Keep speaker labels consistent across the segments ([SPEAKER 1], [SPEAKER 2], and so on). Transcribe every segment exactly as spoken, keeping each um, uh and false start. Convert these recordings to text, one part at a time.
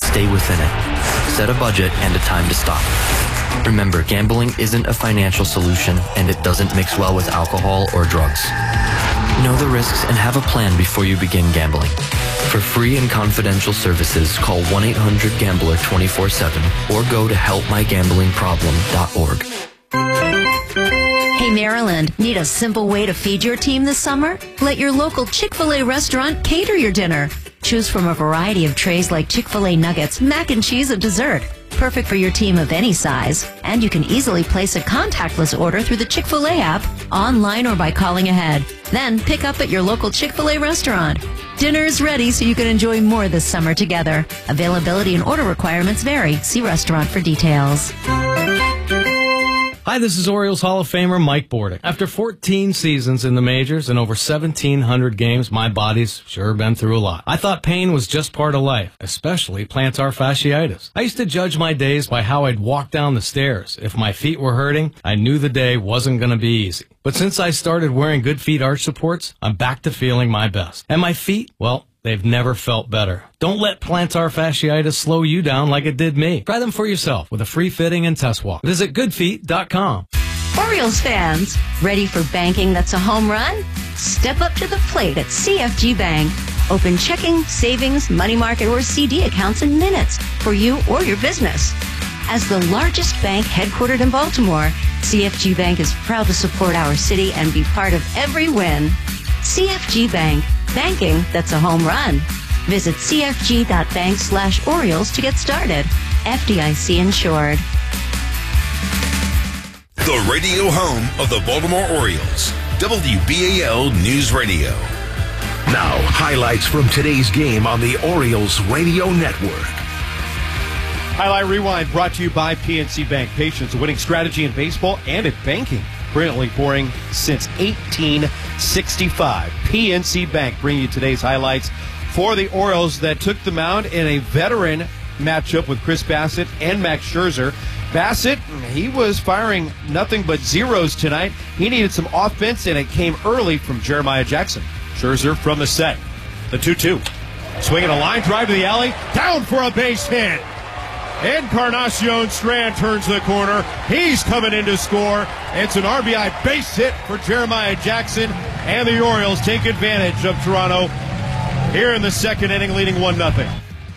[SPEAKER 1] stay within it. Set a budget and a time to stop. Remember, gambling isn't a financial solution, and it doesn't mix well with alcohol or drugs. Know the risks and have a plan before you begin gambling. For free and confidential services, call one eight hundred gambler twenty-four seven or go to help my gambling problem dot org.
[SPEAKER 2] Hey, Maryland, need a simple way to feed your team this summer? Let your local Chick-fil-A restaurant cater your dinner. Choose from a variety of trays like Chick-fil-A nuggets, mac and cheese, and dessert. Perfect for your team of any size. And you can easily place a contactless order through the Chick-fil-A app, online or by calling ahead. Then pick up at your local Chick-fil-A restaurant. Dinner is ready so you can enjoy more this summer together. Availability and order requirements vary. See restaurant for details.
[SPEAKER 3] Hi, this is Orioles Hall of Famer Mike Bordick. After fourteen seasons in the majors and over seventeen hundred games, my body's sure been through a lot. I thought pain was just part of life, especially plantar fasciitis. I used to judge my days by how I'd walk down the stairs. If my feet were hurting, I knew the day wasn't going to be easy. But since I started wearing Good Feet arch supports, I'm back to feeling my best. And my feet, well, they've never felt better. Don't let plantar fasciitis slow you down like it did me. Try them for yourself with a free fitting and test walk. Visit good feet dot com.
[SPEAKER 2] Orioles fans, ready for banking that's a home run? Step up to the plate at C F G Bank. Open checking, savings, money market, or C D accounts in minutes for you or your business. As the largest bank headquartered in Baltimore, C F G Bank is proud to support our city and be part of every win. C F G Bank. Banking that's a home run. Visit C F G dot bank slash Orioles to get started. F D I C insured.
[SPEAKER 4] The radio home of the Baltimore Orioles. W B A L News Radio.
[SPEAKER 5] Now, highlights from today's game on the Orioles Radio Network.
[SPEAKER 6] Highlight Rewind brought to you by P N C Bank. Patience, a winning strategy in baseball and in banking. Brilliantly boring since eighteen sixty-five. P N C Bank bringing you today's highlights for the Orioles that took the mound in a veteran matchup with Chris Bassitt and Max Scherzer. Bassitt, he was firing nothing but zeros tonight. He needed some offense, and it came early from Jeremiah Jackson. Scherzer from the set. The two two. Swinging a line drive to the alley. Down for a base hit. Encarnacion Strand turns the corner. He's coming in to score. It's an R B I base hit for Jeremiah Jackson, and the Orioles take advantage of Toronto here in the second inning, leading one nothing.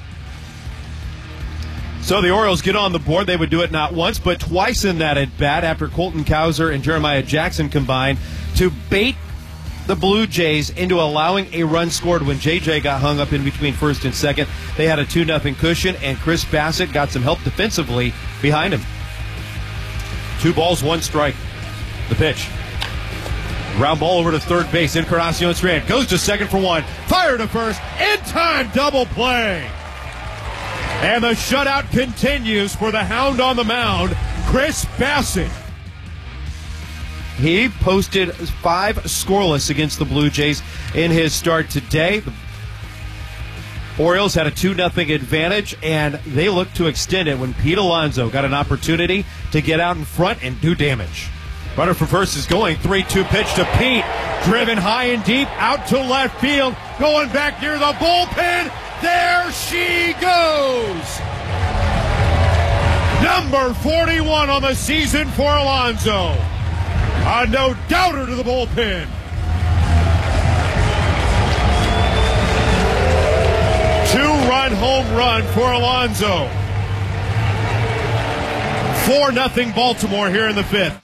[SPEAKER 6] So the Orioles get on the board. They would do it not once, but twice in that at bat after Colton Cowser and Jeremiah Jackson combined to bait the Blue Jays into allowing a run scored when J J got hung up in between first and second. They had a two nothing cushion, and Chris Bassitt got some help defensively behind him. Two balls, one strike. The pitch. Ground ball over to third base. Encarnacion Strand goes to second for one. Fire to first. In time, double play. And the shutout continues for the Hound on the mound, Chris Bassitt. He posted five scoreless against the Blue Jays in his start today. The Orioles had a two nothing advantage, and they looked to extend it when Pete Alonso got an opportunity to get out in front and do damage. Runner for first is going. three two pitch to Pete. Driven high and deep, out to left field. Going back near the bullpen. There she goes. Number forty-one on the season for Alonso. A no-doubter to the bullpen. Two-run home run for Alonso. four nothing Baltimore here in the fifth.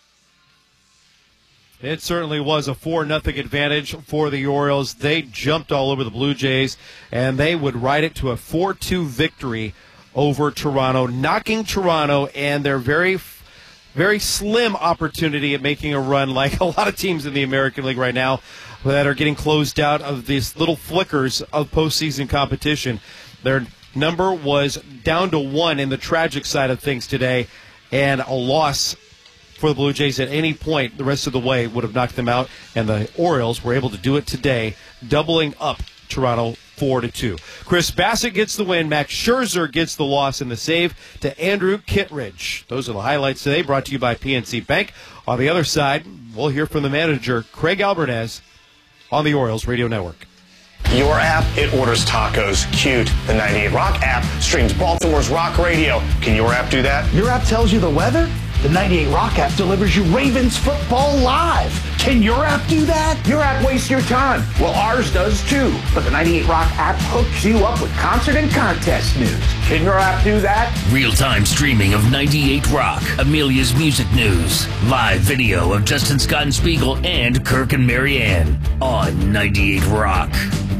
[SPEAKER 6] It certainly was a four nothing advantage for the Orioles. They jumped all over the Blue Jays, and they would ride it to a four two victory over Toronto, knocking Toronto and their very Very slim opportunity at making a run, like a lot of teams in the American League right now that are getting closed out of these little flickers of postseason competition. Their number was down to one in the tragic side of things today, and a loss for the Blue Jays at any point the rest of the way would have knocked them out, and the Orioles were able to do it today, doubling up Toronto four to two. Chris Bassitt gets the win. Max Scherzer gets the loss and the save to Andrew Kittredge. Those are the highlights today, brought to you by P N C Bank. On the other side, we'll hear from the manager, Craig Albertez, on the Orioles Radio Network.
[SPEAKER 7] Your app, it orders tacos. Cute. The ninety-eight Rock app streams Baltimore's rock radio. Can your app do that?
[SPEAKER 5] Your app tells you the weather? The ninety-eight Rock app delivers you Ravens football live. Can your app do that?
[SPEAKER 8] Your app wastes your time. Well, ours does too. But the ninety-eight Rock app hooks you up with concert and contest news. Can your app do that?
[SPEAKER 9] Real-time streaming of ninety-eight Rock, Amelia's music news, live video of Justin Scott and Spiegel and Kirk and Marianne on ninety-eight Rock.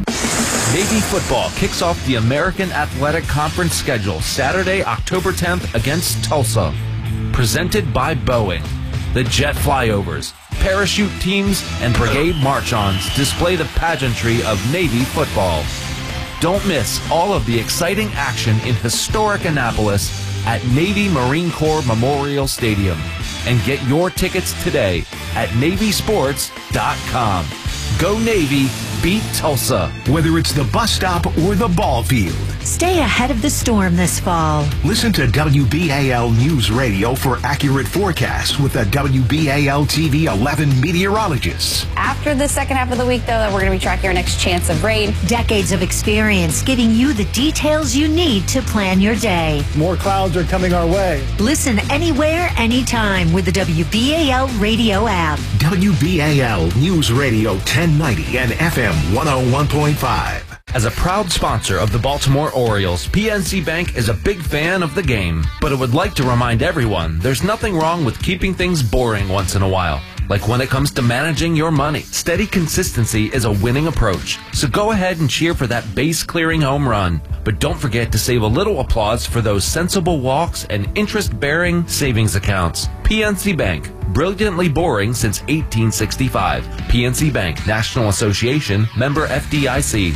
[SPEAKER 10] Navy football kicks off the American Athletic Conference schedule Saturday, October tenth against Tulsa. Presented by Boeing. The jet flyovers, parachute teams, and brigade march-ons display the pageantry of Navy football. Don't miss all of the exciting action in historic Annapolis at Navy Marine Corps Memorial Stadium. And get your tickets today at Navy Sports dot com. Go Navy, beat Tulsa.
[SPEAKER 5] Whether it's the bus stop or the ball field.
[SPEAKER 2] Stay ahead of the storm this fall.
[SPEAKER 5] Listen to W B A L News Radio for accurate forecasts with the W B A L T V eleven meteorologists.
[SPEAKER 11] After the second half of the week, though, we're going to be tracking our next chance of rain.
[SPEAKER 2] Decades of experience giving you the details you need to plan your day.
[SPEAKER 12] More clouds are coming our way.
[SPEAKER 2] Listen anywhere, anytime with the W B A L radio app.
[SPEAKER 5] W B A L News Radio ten ninety and F M one oh one point five.
[SPEAKER 10] As a proud sponsor of the Baltimore Orioles, P N C Bank is a big fan of the game, but it would like to remind everyone there's nothing wrong with keeping things boring once in a while. Like when it comes to managing your money, steady consistency is a winning approach. So go ahead and cheer for that base-clearing home run. But don't forget to save a little applause for those sensible walks and interest-bearing savings accounts. P N C Bank, brilliantly boring since eighteen sixty-five. P N C Bank, National Association, member F D I C.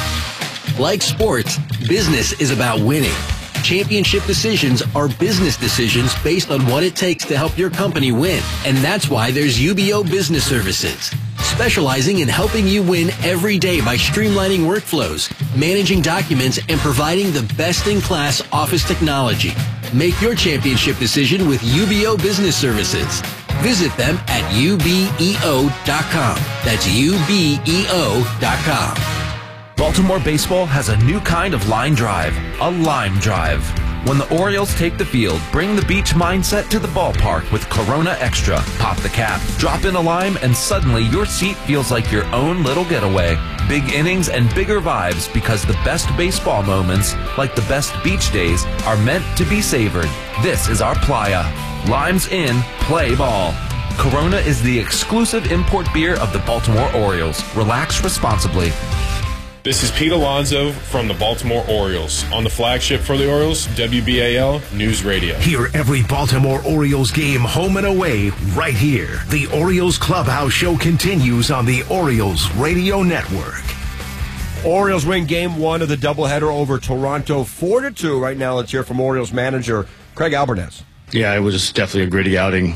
[SPEAKER 13] Like sports, business is about winning. Championship decisions are business decisions based on what it takes to help your company win. And that's why there's U B O Business Services, specializing in helping you win every day by streamlining workflows, managing documents, and providing the best-in-class office technology. Make your championship decision with U B O Business Services. Visit them at U B E O dot com. That's U B E O dot com.
[SPEAKER 10] Baltimore baseball has a new kind of line drive, a lime drive. When the Orioles take the field, bring the beach mindset to the ballpark with Corona Extra. Pop the cap, drop in a lime, and suddenly your seat feels like your own little getaway. Big innings and bigger vibes because the best baseball moments, like the best beach days, are meant to be savored. This is our playa. Limes in, play ball. Corona is the exclusive import beer of the Baltimore Orioles. Relax responsibly.
[SPEAKER 14] This is Pete Alonso from the Baltimore Orioles. On the flagship for the Orioles, W B A L News Radio.
[SPEAKER 5] Hear every Baltimore Orioles game home and away right here. The Orioles Clubhouse Show continues on the Orioles Radio Network.
[SPEAKER 6] Orioles win game one of the doubleheader over Toronto four to two. Right now, let's hear from Orioles manager Craig Albernez.
[SPEAKER 15] Yeah, it was definitely a gritty outing.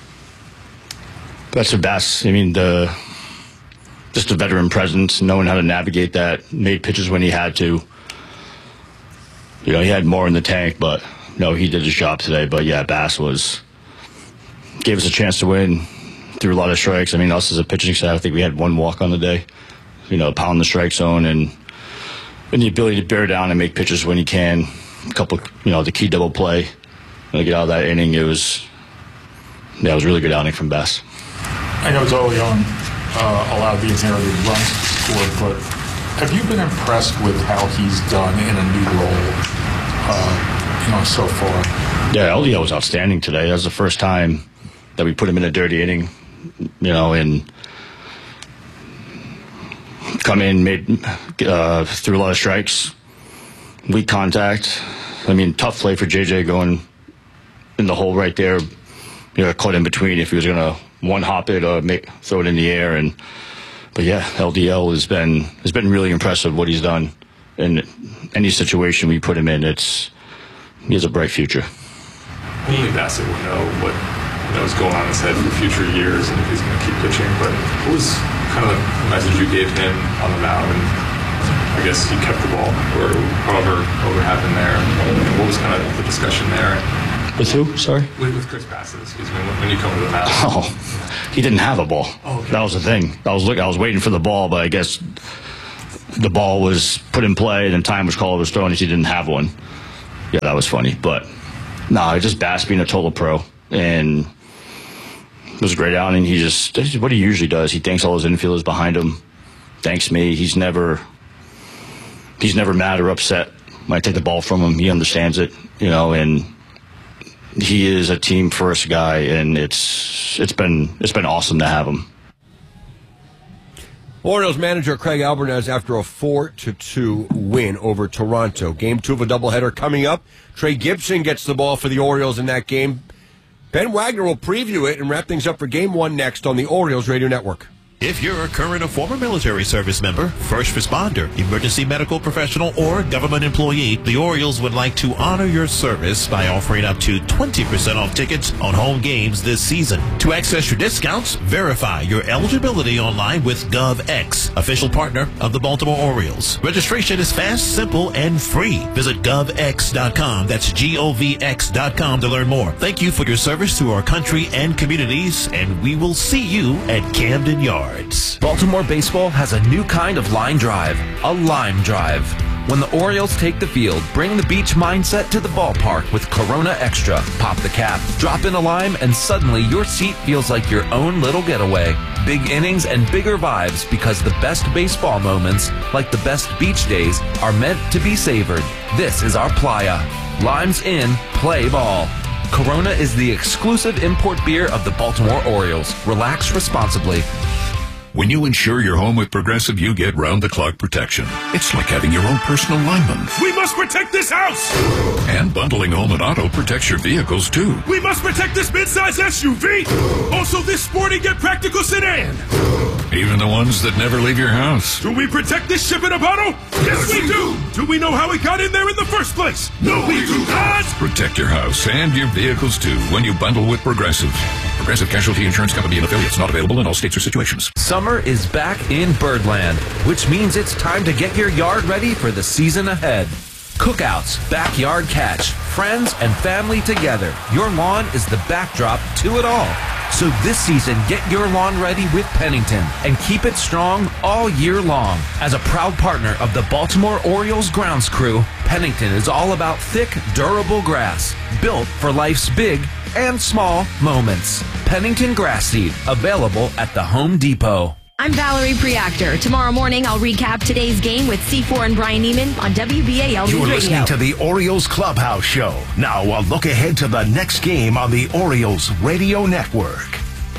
[SPEAKER 15] That's the best. I mean, the... just a veteran presence, knowing how to navigate that, made pitches when he had to. You know, he had more in the tank, but no, he did his job today. But yeah, Bass was, gave us a chance to win, threw a lot of strikes. I mean, us as a pitching staff, I think we had one walk on the day, you know, pound the strike zone and, and the ability to bear down and make pitches when he can. A couple, you know, the key double play, and to get out of that inning, it was, yeah, it was a really good outing from Bass.
[SPEAKER 16] I know it's early on. Uh, allowed the inherited runs scored, but have you been impressed with how he's done in a new role, uh, you know, so far?
[SPEAKER 15] Yeah, L D L was outstanding today. That was the first time that we put him in a dirty inning, you know, and come in, made uh, threw a lot of strikes, weak contact. I mean, tough play for J J going in the hole right there. You know, caught in between if he was going to one hop it or make, throw it in the air. And but yeah, L D L has been has been really impressive what he's done in any situation we put him in. It's he has a bright future.
[SPEAKER 17] Only Bassett will know what you know is going on in his head for future years and if he's going to keep pitching. But what was kind of the message you gave him on the mound? And I guess he kept the ball, or however whatever happened there. And what was kind of the discussion there?
[SPEAKER 15] With who? Sorry?
[SPEAKER 17] With, with Chris Bassett, excuse me, when you come to the mound.
[SPEAKER 15] Oh, he didn't have a ball.
[SPEAKER 17] Oh, okay.
[SPEAKER 15] That was the thing. I was looking, I was waiting for the ball, but I guess the ball was put in play and then time was called, was thrown, and he didn't have one. Yeah, that was funny. But, no, nah, just Bass being a total pro. And it was a great outing. He just, this is what he usually does. He thanks all his infielders behind him, thanks me. He's never, he's never mad or upset when I take the ball from him. He understands it, you know, and he is a team first guy, and it's it's been it's been awesome to have him.
[SPEAKER 18] Orioles manager Craig Albertnez after a four to two win over Toronto. Game two of a doubleheader coming up. Trey Gibson gets the ball for the Orioles in that game. Ben Wagner will preview it and wrap things up for game one next on the Orioles Radio Network.
[SPEAKER 19] If you're a current or former military service member, first responder, emergency medical professional, or government employee, the Orioles would like to honor your service by offering up to twenty percent off tickets on home games this season. To access your discounts, verify your eligibility online with GovX, official partner of the Baltimore Orioles. Registration is fast, simple, and free. Visit gov x dot com. That's G O V X dot com to learn more. Thank you for your service to our country and communities, and we will see you at Camden Yards.
[SPEAKER 10] Baltimore baseball has a new kind of line drive, a lime drive. When the Orioles take the field, bring the beach mindset to the ballpark with Corona Extra. Pop the cap, drop in a lime, and suddenly your seat feels like your own little getaway. Big innings and bigger vibes, because the best baseball moments, like the best beach days, are meant to be savored. This is our playa. Limes in, play ball. Corona is the exclusive import beer of the Baltimore Orioles. Relax responsibly.
[SPEAKER 20] When you insure your home with Progressive, you get round-the-clock protection. It's like having your own personal lineman.
[SPEAKER 21] We must protect this house!
[SPEAKER 20] And bundling home and auto protects your vehicles, too.
[SPEAKER 21] We must protect this midsize S U V! Also this sporty yet practical sedan!
[SPEAKER 20] Even the ones that never leave your house.
[SPEAKER 21] Do we protect this ship in a bottle? Yes, we do! Do we know how it got in there in the first place? No, we do not!
[SPEAKER 20] Protect your house and your vehicles, too, when you bundle with Progressive. Progressive Casualty Insurance Company and affiliates, not available in all states or situations.
[SPEAKER 10] Summer is back in Birdland, which means it's time to get your yard ready for the season ahead. Cookouts, backyard catch, friends and family together. Your lawn is the backdrop to it all. So this season, get your lawn ready with Pennington and keep it strong all year long. As a proud partner of the Baltimore Orioles grounds crew, Pennington is all about thick, durable grass, built for life's big and small moments. Pennington Grass Seed, available at the Home Depot.
[SPEAKER 2] I'm Valerie Preactor. Tomorrow morning, I'll recap today's game with C four and Brian Neiman on W B A L News
[SPEAKER 5] You're
[SPEAKER 2] Radio.
[SPEAKER 5] listening to the Orioles Clubhouse Show. Now, a look ahead to the next game on the Orioles Radio Network.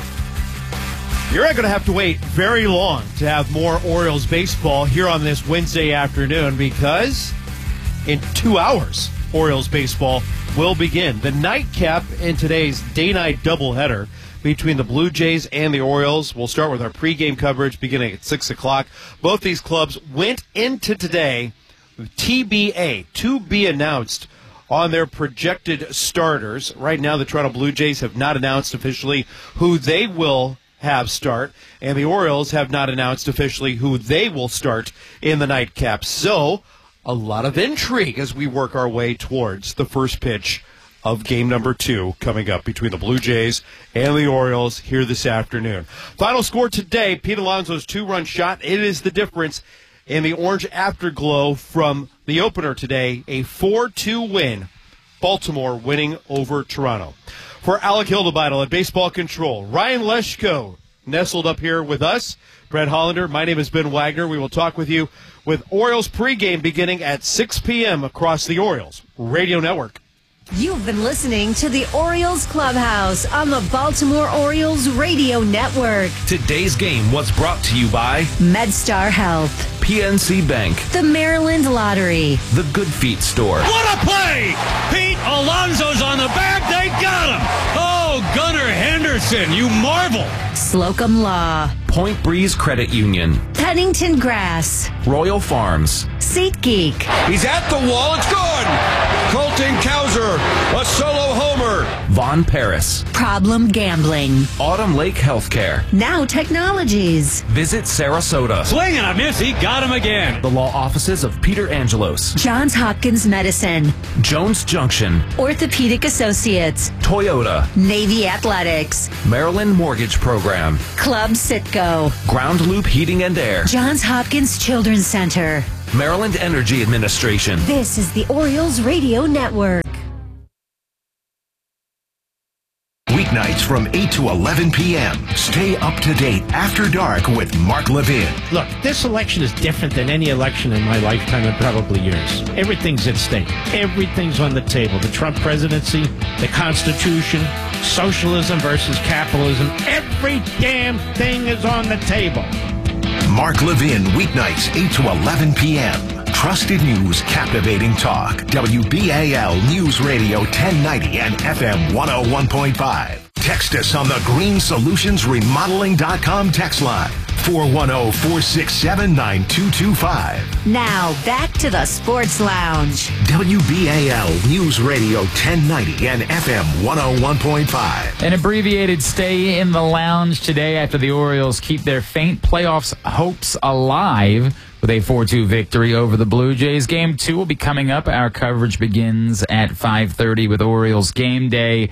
[SPEAKER 6] You're not going to have to wait very long to have more Orioles baseball here on this Wednesday afternoon, because in two hours, Orioles baseball will begin. The nightcap in today's day-night doubleheader between the Blue Jays and the Orioles. We'll start with our pregame coverage beginning at six o'clock. Both these clubs went into today with T B A, to be announced, on their projected starters. Right now, the Toronto Blue Jays have not announced officially who they will have start, and the Orioles have not announced officially who they will start in the nightcap. So, a lot of intrigue as we work our way towards the first pitch of game number two coming up between the Blue Jays and the Orioles here this afternoon. Final score today, Pete Alonso's two-run shot. It is the difference in the orange afterglow from the opener today. A four two win, Baltimore winning over Toronto. For Alec Hildebeidel at Baseball Control, Ryan Leshko nestled up here with us, Brett Hollander. My name is Ben Wagner. We will talk with you with Orioles pregame beginning at six p.m. across the Orioles Radio Network.
[SPEAKER 2] You've been listening to the Orioles Clubhouse on the Baltimore Orioles Radio Network.
[SPEAKER 10] Today's game was brought to you by
[SPEAKER 2] MedStar Health,
[SPEAKER 10] P N C Bank,
[SPEAKER 2] the Maryland Lottery,
[SPEAKER 10] the Good Feet Store.
[SPEAKER 3] What a play! Pete Alonso's on the back. They got him. Oh, Gunnar Henderson, you marvel.
[SPEAKER 2] Slocum Law,
[SPEAKER 10] Point Breeze Credit Union,
[SPEAKER 2] Pennington Grass,
[SPEAKER 10] Royal Farms,
[SPEAKER 2] SeatGeek.
[SPEAKER 18] He's at the wall. It's gone. Colton Cowser, a solo homer.
[SPEAKER 10] Beer. Von Paris.
[SPEAKER 2] Problem gambling.
[SPEAKER 10] Autumn Lake Healthcare.
[SPEAKER 2] Now technologies.
[SPEAKER 10] Visit Sarasota.
[SPEAKER 1] Swing and a miss. He got him again.
[SPEAKER 10] The law offices of Peter Angelos.
[SPEAKER 2] Johns Hopkins Medicine.
[SPEAKER 10] Jones Junction.
[SPEAKER 2] Orthopedic Associates.
[SPEAKER 10] Toyota.
[SPEAKER 2] Navy Athletics.
[SPEAKER 10] Maryland Mortgage Program.
[SPEAKER 2] Club Citgo.
[SPEAKER 10] Ground Loop Heating and Air.
[SPEAKER 2] Johns Hopkins Children's Center.
[SPEAKER 10] Maryland Energy Administration.
[SPEAKER 2] This is the Orioles Radio Network.
[SPEAKER 5] Weeknights from eight to eleven p.m. Stay up to date after dark with Mark Levin.
[SPEAKER 22] Look, this election is different than any election in my lifetime and probably yours. Everything's at stake. Everything's on the table. The Trump presidency, the Constitution, socialism versus capitalism. Every damn thing is on the table.
[SPEAKER 5] Mark Levin, weeknights eight to eleven p.m. Trusted news, captivating talk. W B A L News Radio ten ninety and F M one oh one point five. Text us on the green solutions remodeling dot com text line. four one zero, four six seven, nine two two five.
[SPEAKER 2] Now, back to the Sports Lounge.
[SPEAKER 5] W B A L News Radio ten ninety and F M one oh one point five.
[SPEAKER 23] An abbreviated stay in the lounge today after the Orioles keep their faint playoffs hopes alive with a four two victory over the Blue Jays. Game two will be coming up. Our coverage begins at five thirty with Orioles Game Day.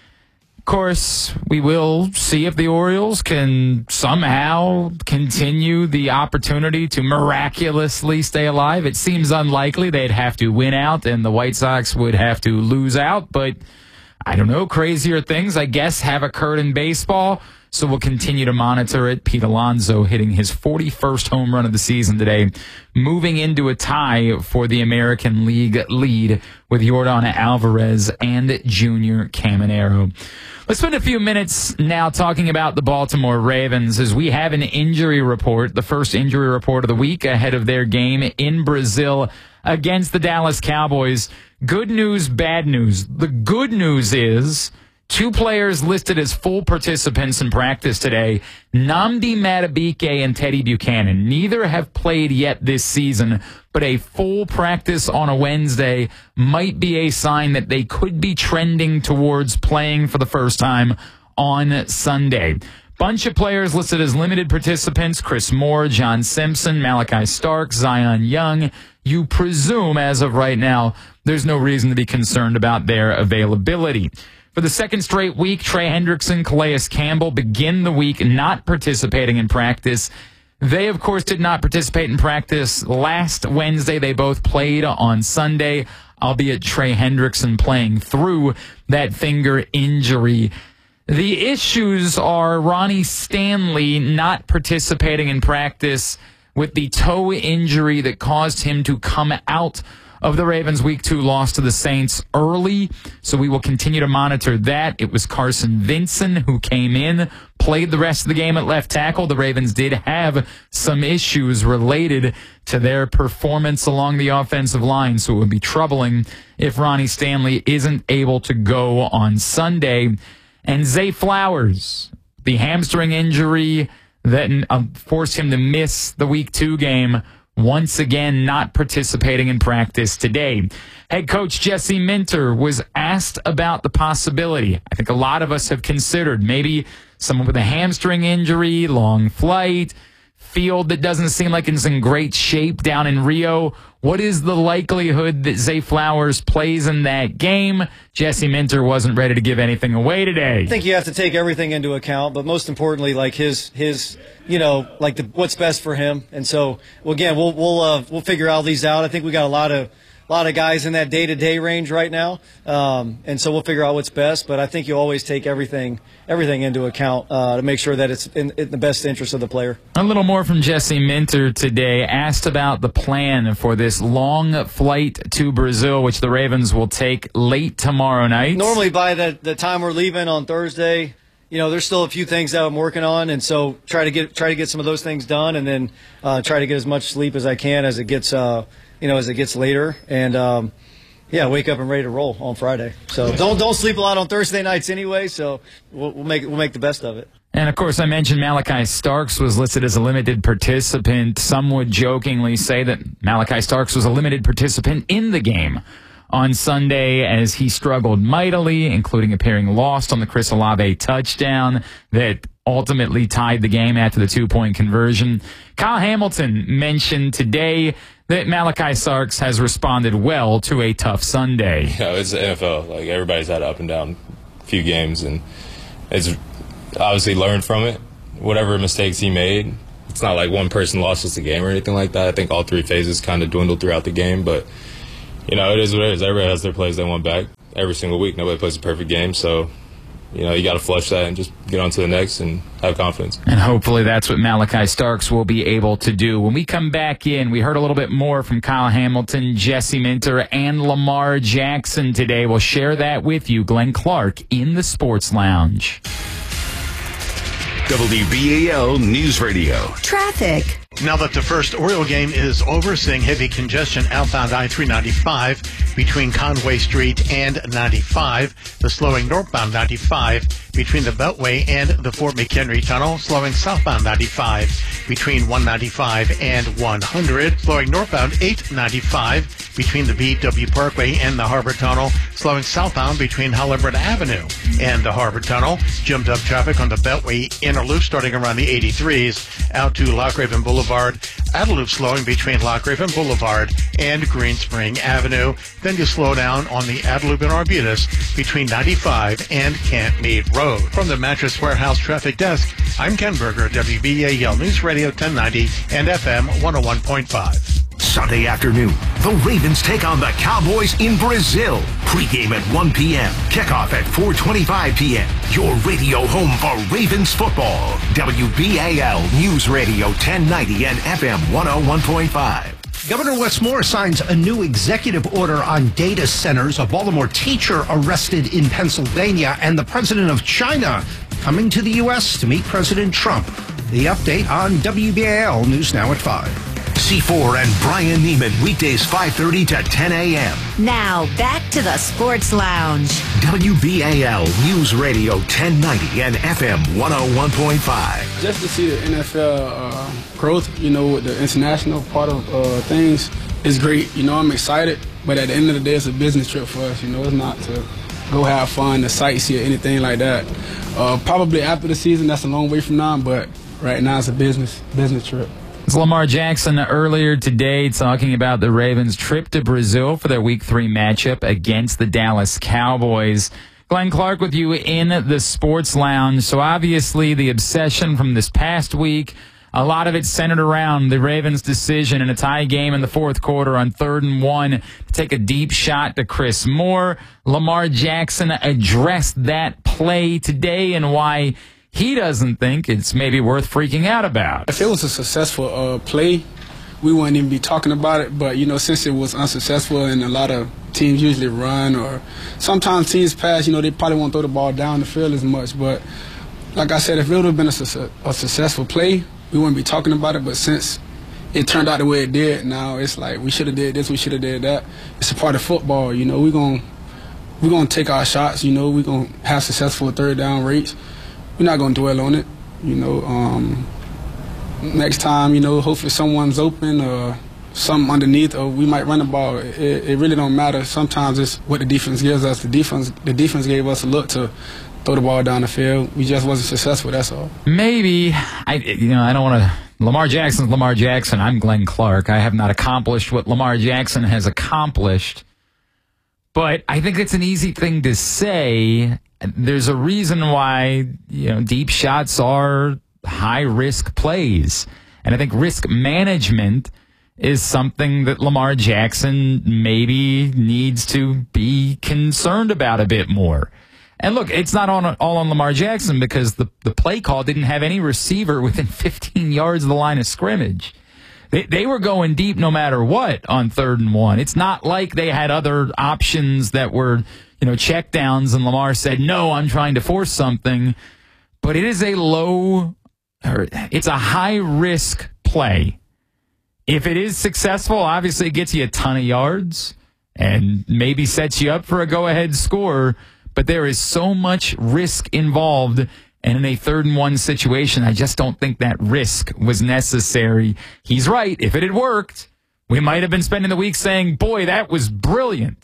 [SPEAKER 23] Of course, we will see if the Orioles can somehow continue the opportunity to miraculously stay alive. It seems unlikely. They'd have to win out and the White Sox would have to lose out. But I don't know, crazier things, I guess, have occurred in baseball. So we'll continue to monitor it. Pete Alonso hitting his forty-first home run of the season today, moving into a tie for the American League lead with Yordan Alvarez and Junior Caminero. Let's spend a few minutes now talking about the Baltimore Ravens as we have an injury report, the first injury report of the week ahead of their game in Brazil against the Dallas Cowboys. Good news, bad news. The good news is two players listed as full participants in practice today, Nnamdi Madubuike and Teddy Buchanan. Neither have played yet this season, but a full practice on a Wednesday might be a sign that they could be trending towards playing for the first time on Sunday. Bunch of players listed as limited participants: Chris Moore, John Simpson, Malachi Stark, Zion Young. You presume, as of right now, there's no reason to be concerned about their availability. For the second straight week, Trey Hendrickson, Calais Campbell begin the week not participating in practice. They, of course, did not participate in practice last Wednesday. They both played on Sunday, albeit Trey Hendrickson playing through that finger injury. The issues are Ronnie Stanley not participating in practice with the toe injury that caused him to come out of the Ravens' Week two loss to the Saints early, so we will continue to monitor that. It was Carson Vinson who came in, played the rest of the game at left tackle. The Ravens did have some issues related to their performance along the offensive line, so it would be troubling if Ronnie Stanley isn't able to go on Sunday. And Zay Flowers, the hamstring injury that uh, forced him to miss the Week two game, once again not participating in practice today. Head coach Jesse Minter was asked about the possibility. I think a lot of us have considered maybe someone with a hamstring injury, long flight, field that doesn't seem like it's in great shape down in Rio. What is the likelihood that Zay Flowers plays in that game? Jesse Minter wasn't ready to give anything away today.
[SPEAKER 24] I think you have to take everything into account, but most importantly, like his his you know like the, what's best for him. And so, well, again, we'll we'll uh, we'll figure all these out. I think we got a lot of a lot of guys in that day-to-day range right now, um, and so we'll figure out what's best. But I think you always take everything everything into account uh, to make sure that it's in, in the best interest of the player.
[SPEAKER 23] A little more from Jesse Minter today, asked about the plan for this long flight to Brazil, which the Ravens will take late tomorrow night.
[SPEAKER 24] Normally by the, the time we're leaving on Thursday, you know, there's still a few things that I'm working on, and so try to get try to get some of those things done, and then uh, try to get as much sleep as I can as it gets uh, you know as it gets later, and um, yeah, wake up and ready to roll on Friday. So don't don't sleep a lot on Thursday nights anyway. So we'll, we'll make we'll make the best of it.
[SPEAKER 23] And, of course, I mentioned Malachi Starks was listed as a limited participant. Some would jokingly say that Malachi Starks was a limited participant in the game on Sunday as he struggled mightily, including appearing lost on the Chris Olave touchdown that ultimately tied the game after the two-point conversion. Kyle Hamilton mentioned today that Malachi Starks has responded well to a tough Sunday.
[SPEAKER 4] Yeah, it's the N F L. Like, everybody's had up and down few games, and it's obviously learned from it. Whatever mistakes he made, it's not like one person lost us the game or anything like that. I think all three phases kind of dwindled throughout the game, but, you know, it is what it is. Everybody has their plays they want back every single week. Nobody plays a perfect game, so, you know, you got to flush that and just get on to the next and have confidence.
[SPEAKER 23] And hopefully that's what Malachi Starks will be able to do. When we come back in, we heard a little bit more from Kyle Hamilton, Jesse Minter, and Lamar Jackson today. We'll share that with you. Glenn Clark in the Sports Lounge.
[SPEAKER 5] W B A L News Radio.
[SPEAKER 2] Traffic.
[SPEAKER 7] Now that the first Oriole game is over, seeing heavy congestion outbound I three ninety-five between Conway Street and ninety-five. The slowing northbound ninety-five between the Beltway and the Fort McHenry Tunnel. Slowing southbound ninety-five between one ninety-five and one hundred. Slowing northbound eight ninety-five between the B W Parkway and the Harbor Tunnel. Slowing southbound between Halliburton Avenue and the Harbor Tunnel. Jummed up traffic on the Beltway inner loop starting around the eighty-threes out to Lock Raven Boulevard. Outer loop slowing between Lock Raven Boulevard and Green Spring Avenue. Then you slow down on the outer loop in Arbutus between ninety-five and Camp Meade Road. From the Mattress Warehouse Traffic Desk, I'm Ken Berger, W B A L News Radio ten ninety and F M one oh one point five.
[SPEAKER 5] Sunday afternoon, the Ravens take on the Cowboys in Brazil. Pre-game at one p.m. Kickoff at four twenty-five p.m. Your radio home for Ravens football. W B A L News Radio ten ninety and F M one oh one point five.
[SPEAKER 8] Governor Wes Moore signs a new executive order on data centers, a Baltimore teacher arrested in Pennsylvania, and the president of China coming to the U S to meet President Trump. The update on W B A L News Now at five.
[SPEAKER 5] C four and Brian Neiman, weekdays five thirty to ten a.m.
[SPEAKER 2] Now, back to the Sports Lounge.
[SPEAKER 5] W B A L News Radio ten ninety and F M one oh one point five.
[SPEAKER 9] Just to see the N F L uh, growth, you know, with the international part of uh, things is great. You know, I'm excited, but at the end of the day, it's a business trip for us. You know, it's not to go have fun, to sightsee, or anything like that. Uh, probably after the season, that's a long way from now, but right now it's a business business trip.
[SPEAKER 23] It's Lamar Jackson earlier today talking about the Ravens' trip to Brazil for their Week three matchup against the Dallas Cowboys. Glenn Clark with you in the Sports Lounge. So obviously the obsession from this past week, a lot of it centered around the Ravens' decision in a tie game in the fourth quarter on third and one to take a deep shot to Chris Moore. Lamar Jackson addressed that play today and why he doesn't think it's maybe worth freaking out about.
[SPEAKER 9] If it was a successful uh, play, we wouldn't even be talking about it. But, you know, since it was unsuccessful and a lot of teams usually run or sometimes teams pass, you know, they probably won't throw the ball down the field as much. But like I said, if it would have been a, su- a successful play, we wouldn't be talking about it. But since it turned out the way it did, now it's like we should have did this, we should have did that. It's a part of football, you know. We're going we're gonna take our shots, you know. We're going to have successful third down rates. We're not going to dwell on it, you know. Um, next time, you know, hopefully someone's open or something underneath, or we might run the ball. It, it really don't matter. Sometimes it's what the defense gives us. The defense, the defense gave us a look to throw the ball down the field. We just wasn't successful. That's all.
[SPEAKER 23] Maybe I, you know, I don't want to. Lamar Jackson's Lamar Jackson. I'm Glenn Clark. I have not accomplished what Lamar Jackson has accomplished, but I think it's an easy thing to say. There's a reason why, you know, deep shots are high-risk plays. And I think risk management is something that Lamar Jackson maybe needs to be concerned about a bit more. And look, it's not on, all on Lamar Jackson because the, the play call didn't have any receiver within fifteen yards of the line of scrimmage. They, they were going deep no matter what on third and one. It's not like they had other options that were, you know, check downs and Lamar said, no, I'm trying to force something. But it is a low, or it's a high risk play. If it is successful, obviously it gets you a ton of yards and maybe sets you up for a go ahead score. But there is so much risk involved. And in a third and one situation, I just don't think that risk was necessary. He's right. If it had worked, we might have been spending the week saying, boy, that was brilliant.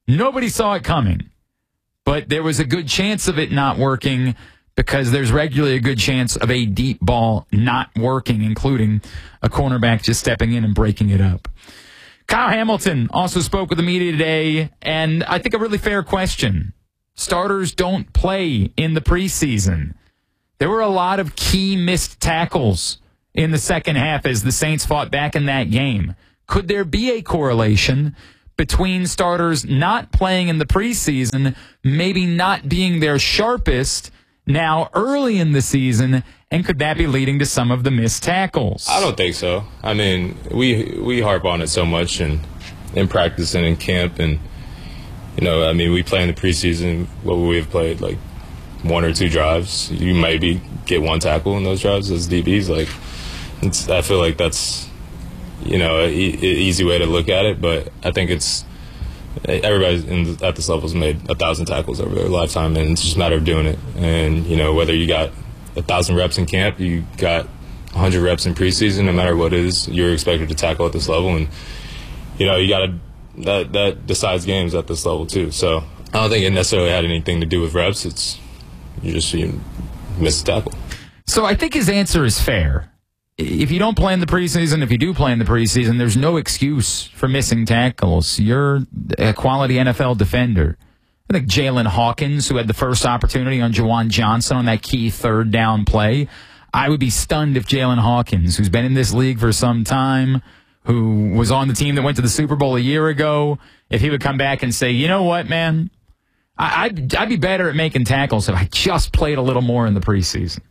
[SPEAKER 23] Nobody saw it coming, but there was a good chance of it not working because there's regularly a good chance of a deep ball not working, including a cornerback just stepping in and breaking it up. Kyle Hamilton also spoke with the media today, and I think a really fair question. Starters don't play in the preseason. There were a lot of key missed tackles in the second half as the Saints fought back in that game. Could there be a correlation between starters not playing in the preseason, maybe not being their sharpest now early in the season, and could that be leading to some of the missed tackles?
[SPEAKER 4] I don't think so. I mean, we we harp on it so much and in practice and in camp, and you know, I mean, we play in the preseason. What we have played like one or two drives. You maybe get one tackle in those drives as D Bs. Like, it's, I feel like that's you know an e- easy way to look at it, but I think it's everybody in the, at this level has made a thousand tackles over their lifetime, and it's just a matter of doing it. And you know, whether you got a thousand reps in camp, you got a hundred reps in preseason, no matter what it is, you're expected to tackle at this level, and you know, you got to that that decides games at this level too. So I don't think it necessarily had anything to do with reps. It's you just you miss a tackle.
[SPEAKER 23] So I think his answer is fair. If you don't play in the preseason, if you do play in the preseason, there's no excuse for missing tackles. You're a quality N F L defender. I think Jalen Hawkins, who had the first opportunity on Juwan Johnson on that key third down play, I would be stunned if Jalen Hawkins, who's been in this league for some time, who was on the team that went to the Super Bowl a year ago, if he would come back and say, you know what, man, I'd, I'd be better at making tackles if I just played a little more in the preseason.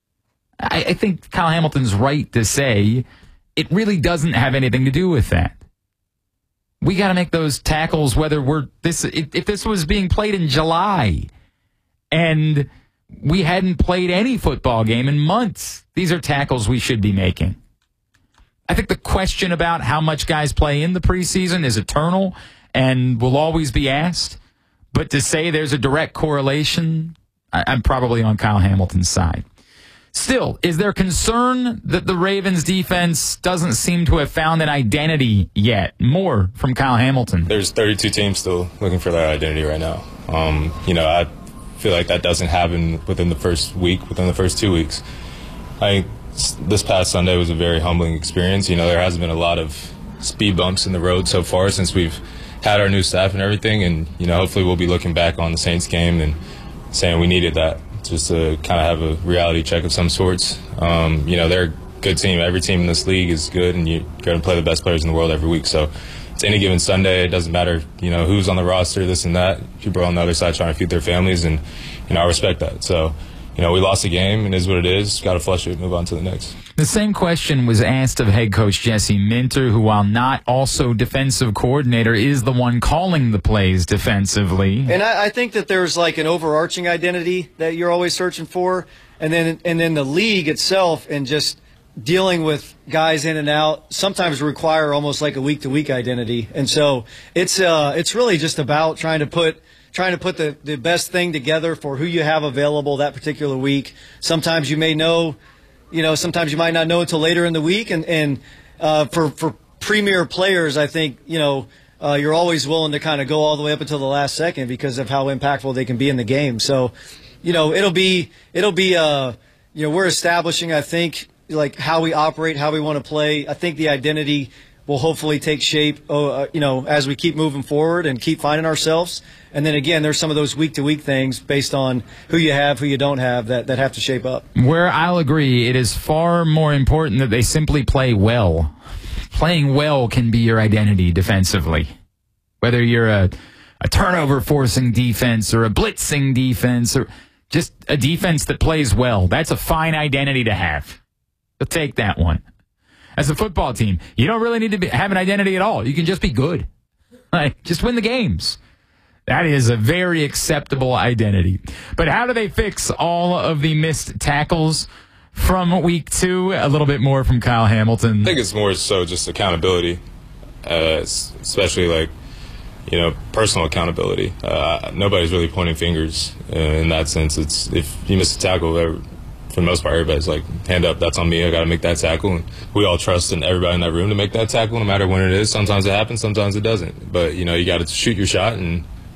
[SPEAKER 23] I, I think Kyle Hamilton's right to say it really doesn't have anything to do with that. We got to make those tackles whether we're this if, if this was being played in July and we hadn't played any football game in months. These are tackles we should be making. I think the question about how much guys play in the preseason is eternal and will always be asked. But to say there's a direct correlation, I, I'm probably on Kyle Hamilton's side. Still, is there concern that the Ravens defense doesn't seem to have found an identity yet? More from Kyle Hamilton.
[SPEAKER 4] There's thirty-two teams still looking for their identity right now. Um, you know, I feel like that doesn't happen within the first week, within the first two weeks. I think this past Sunday was a very humbling experience. You know, there hasn't been a lot of speed bumps in the road so far since we've had our new staff and everything. And, you know, hopefully we'll be looking back on the Saints game and saying we needed that, just to kind of have a reality check of some sorts. Um, you know, they're a good team. Every team in this league is good, and you're going to play the best players in the world every week. So it's any given Sunday. It doesn't matter, you know, who's on the roster, this and that. People are on the other side trying to feed their families, and, you know, I respect that. So, you know, we lost the game, and it is what it is. Got to flush it, move on to the next.
[SPEAKER 23] The same question was asked of head coach Jesse Minter, who, while not also defensive coordinator, is the one calling the plays defensively.
[SPEAKER 24] And I, I think that there's like an overarching identity that you're always searching for, and then and then the league itself and just dealing with guys in and out sometimes require almost like a week-to-week identity. And so it's uh it's really just about trying to put trying to put the, the best thing together for who you have available that particular week. Sometimes you may know, you know, sometimes you might not know until later in the week. And, and uh, for, for premier players, I think, you know, uh, you're always willing to kind of go all the way up until the last second because of how impactful they can be in the game. So, you know, it'll be, it'll be, uh, you know, we're establishing, I think, like how we operate, how we want to play. I think the identity will hopefully take shape, uh, you know, as we keep moving forward and keep finding ourselves. And then again, there's some of those week-to-week things based on who you have, who you don't have, that, that have to shape up.
[SPEAKER 23] Where I'll agree, it is far more important that they simply play well. Playing well can be your identity defensively. Whether you're a, a turnover-forcing defense or a blitzing defense or just a defense that plays well, that's a fine identity to have. You'll take that one. As a football team, you don't really need to be, have an identity at all. You can just be good. Like, just win the games. That is a very acceptable identity. But how do they fix all of the missed tackles from week two? A little bit more from Kyle Hamilton.
[SPEAKER 4] I think it's more so just accountability, uh, especially like, you know, personal accountability. Uh, nobody's really pointing fingers uh, in that sense. It's if you miss a tackle, for the most part, everybody's like, hand up, that's on me. I got to make that tackle. And we all trust in everybody in that room to make that tackle, no matter when it is. Sometimes it happens, sometimes it doesn't. But, you know, you got to shoot your shot and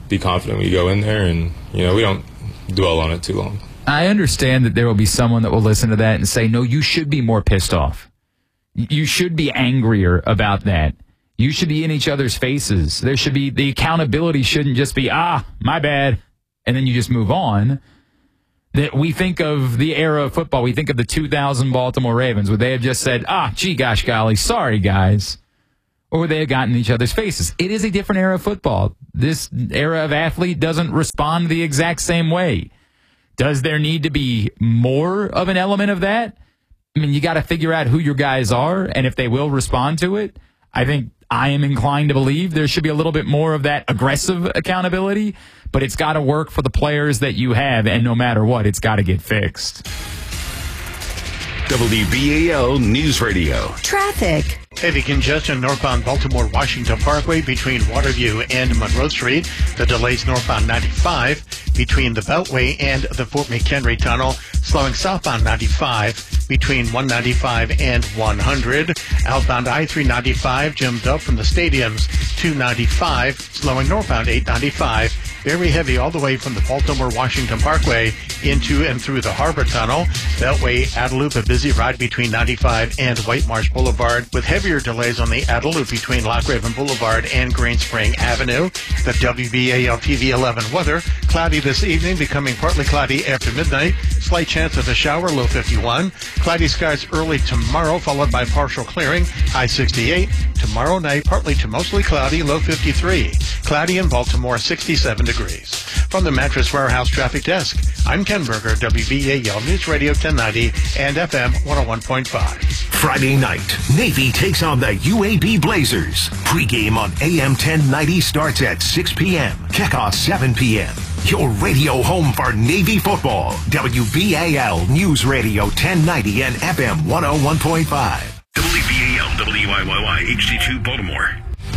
[SPEAKER 4] be confident when you go in there, and you know we don't dwell on it too long.
[SPEAKER 23] I understand that there will be someone that will listen to that and say, no, you should be more pissed off. You should be angrier about that. You should be in each other's faces. There should be, the accountability shouldn't just be, ah, my bad, and then you just move on. That we think of the era of football, we think of the two thousand Baltimore Ravens, where they have just said, ah, gee, gosh, golly, sorry, guys. Or they have gotten in each other's faces. It is a different era of football. This era of athlete doesn't respond the exact same way. Does there need to be more of an element of that? I mean, you got to figure out who your guys are, and if they will respond to it. I think I am inclined to believe there should be a little bit more of that aggressive accountability, but it's got to work for the players that you have, and no matter what, it's got to get fixed.
[SPEAKER 5] W B A L News Radio.
[SPEAKER 2] Traffic.
[SPEAKER 7] Heavy congestion northbound Baltimore-Washington Parkway between Waterview and Monroe Street. The delays northbound ninety-five between the Beltway and the Fort McHenry Tunnel. Slowing southbound ninety-five between one ninety-five and one hundred. Outbound I three ninety-five jammed up from the stadiums to ninety-five. Slowing northbound eight ninety-five. Very heavy all the way from the Baltimore-Washington Parkway into and through the Harbor Tunnel. Beltway, Adelup, a busy ride between ninety-five and White Marsh Boulevard, with heavier delays on the Adelup between Lock Raven Boulevard and Green Spring Avenue. The W B A L T V eleven weather. Cloudy this evening, becoming partly cloudy after midnight. Slight chance of a shower, low fifty-one. Cloudy skies early tomorrow, followed by partial clearing, high sixty-eight. Tomorrow night, partly to mostly cloudy, low fifty-three. Cloudy in Baltimore, sixty-seven degrees. From the Mattress Warehouse Traffic Desk, I'm Ken Berger, W B A L News Radio ten ninety and F M one oh one point five.
[SPEAKER 5] Friday night, Navy takes on the U A B Blazers. Pre-game on A M ten ninety starts at six p.m. Kickoff seven p.m. Your radio home for Navy football. W B A L News Radio ten ninety and F M one oh one point five. W B A L W I Y Y H D two Baltimore.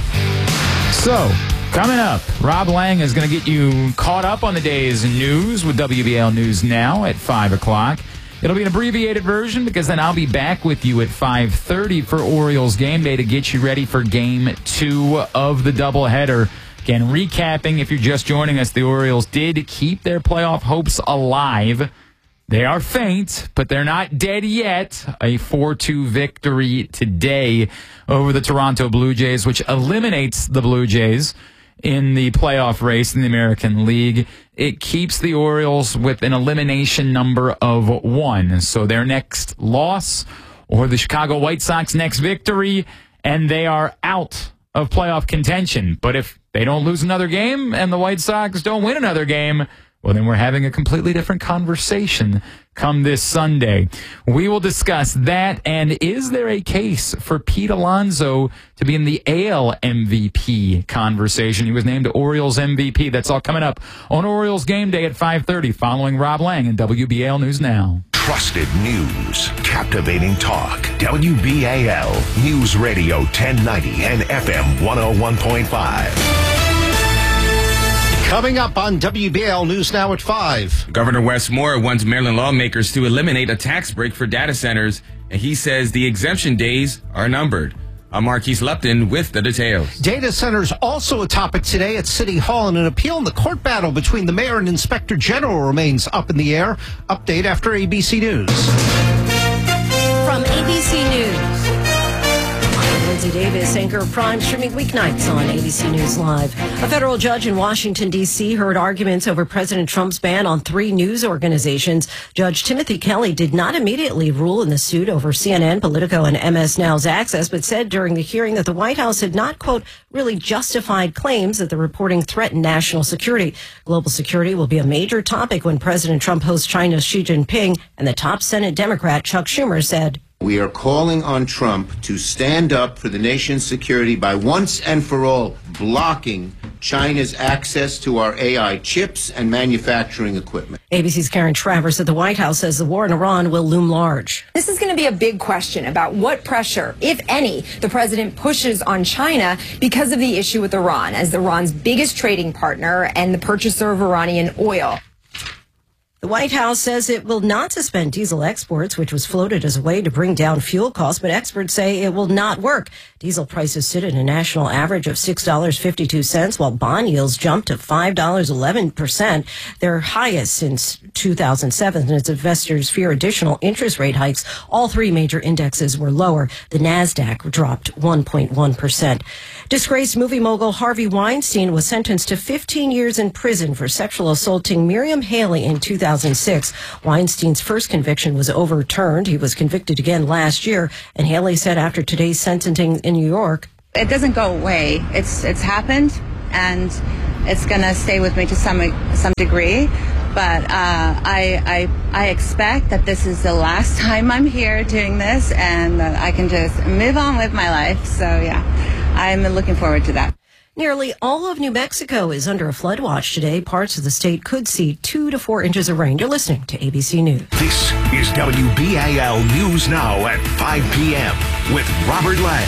[SPEAKER 23] So, coming up, Rob Lang is going to get you caught up on the day's news with W B A L News Now at five o'clock. It'll be an abbreviated version because then I'll be back with you at five thirty for Orioles game day to get you ready for game two of the doubleheader. Again, recapping, if you're just joining us, the Orioles did keep their playoff hopes alive. They are faint, but they're not dead yet. A four two victory today over the Toronto Blue Jays, which eliminates the Blue Jays in the playoff race in the American League. It keeps the Orioles with an elimination number of one. So their next loss or the Chicago White Sox next victory, and they are out of playoff contention. But if they don't lose another game and the White Sox don't win another game, well, then we're having a completely different conversation come this Sunday. We will discuss that, and is there a case for Pete Alonso to be in the A L M V P conversation? He was named Orioles M V P. That's all coming up on Orioles Game Day at five thirty, following Rob Lang and W B A L News Now.
[SPEAKER 5] Trusted news, captivating talk. W B A L News Radio ten ninety and F M one oh one point five.
[SPEAKER 8] Coming up on W B A L News Now at five.
[SPEAKER 11] Governor Wes Moore wants Maryland lawmakers to eliminate a tax break for data centers, and he says the exemption days are numbered. I'm Marquise Lupton with the details.
[SPEAKER 8] Data centers also a topic today at City Hall, and an appeal in the court battle between the mayor and inspector general remains up in the air. Update after A B C News.
[SPEAKER 12] From A B C News, I'm Lindsay Davis, anchor of Prime, streaming weeknights on A B C News Live. A federal judge in Washington, D C heard arguments over President Trump's ban on three news organizations. Judge Timothy Kelly did not immediately rule in the suit over C N N, Politico, and M S Now's access, but said during the hearing that the White House had not, quote, really justified claims that the reporting threatened national security. Global security will be a major topic when President Trump hosts China's Xi Jinping, and the top Senate Democrat, Chuck Schumer, said,
[SPEAKER 13] "We are calling on Trump to stand up for the nation's security by once and for all blocking China's access to our A I chips and manufacturing equipment."
[SPEAKER 12] A B C's Karen Travers at the White House says the war in Iran will loom large.
[SPEAKER 14] This is going to be a big question about what pressure, if any, the president pushes on China because of the issue with Iran as Iran's biggest trading partner and the purchaser of Iranian oil.
[SPEAKER 12] The White House says it will not suspend diesel exports, which was floated as a way to bring down fuel costs, but experts say it will not work. Diesel prices sit at a national average of six dollars and fifty-two cents, while bond yields jumped to five dollars and eleven cents percent, their highest since two thousand seven. And as investors fear additional interest rate hikes, all three major indexes were lower. The NASDAQ dropped one point one percent. Disgraced movie mogul Harvey Weinstein was sentenced to fifteen years in prison for sexual assaulting Miriam Haley in two thousand six. Weinstein's first conviction was overturned. He was convicted again last year, and Haley said after today's sentencing in New York,
[SPEAKER 15] "It doesn't go away. It's it's happened, and it's going to stay with me to some some degree. But uh, I, I I expect that this is the last time I'm here doing this, and that I can just move on with my life. So yeah, I'm looking forward to that."
[SPEAKER 12] Nearly all of New Mexico is under a flood watch today. Parts of the state could see two to four inches of rain. You're listening to A B C News.
[SPEAKER 5] This is W B A L News Now at five p.m. with Robert Lang.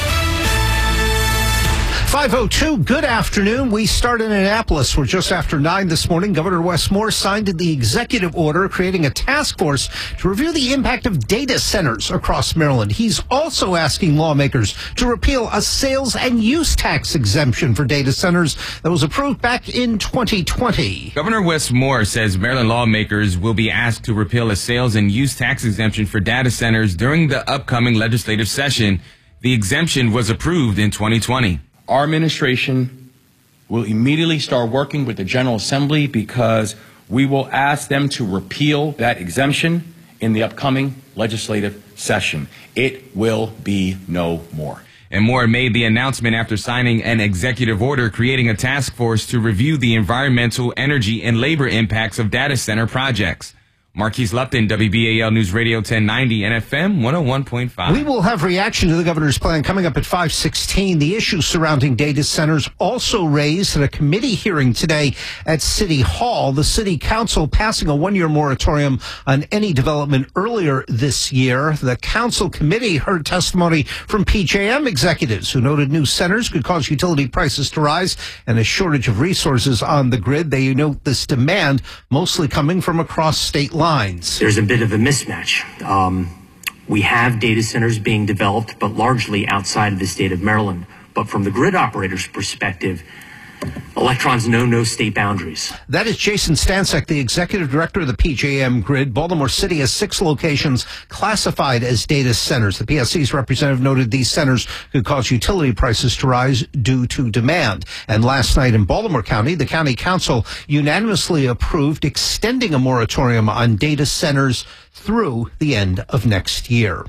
[SPEAKER 8] five oh two, good afternoon. We start in Annapolis. We're just after nine this morning. Governor Wes Moore signed the executive order creating a task force to review the impact of data centers across Maryland. He's also asking lawmakers to repeal a sales and use tax exemption for data centers that was approved back in twenty twenty.
[SPEAKER 11] Governor Wes Moore says Maryland lawmakers will be asked to repeal a sales and use tax exemption for data centers during the upcoming legislative session. The exemption was approved in twenty twenty.
[SPEAKER 16] Our administration will immediately start working with the General Assembly because we will ask them to repeal that exemption in the upcoming legislative session. It will be no more.
[SPEAKER 11] And Moore made the announcement after signing an executive order creating a task force to review the environmental, energy, and labor impacts of data center projects. Marquise Lupton, W B A L News Radio ten ninety and F M one oh one point five.
[SPEAKER 8] We will have reaction to the governor's plan coming up at five sixteen. The issues surrounding data centers also raised at a committee hearing today at City Hall. The city council passing a one-year moratorium on any development earlier this year. The council committee heard testimony from P J M executives who noted new centers could cause utility prices to rise and a shortage of resources on the grid. They note this demand mostly coming from across state lines. Lines.
[SPEAKER 17] There's a bit of a mismatch. Um, we have data centers being developed, but largely outside of the state of Maryland. But from the grid operator's perspective, electrons know no state boundaries.
[SPEAKER 8] That is Jason Stansek, the executive director of the P J M Grid. Baltimore City has six locations classified as data centers. The P S C's representative noted these centers could cause utility prices to rise due to demand. And last night in Baltimore County, the county council unanimously approved extending a moratorium on data centers through the end of next year.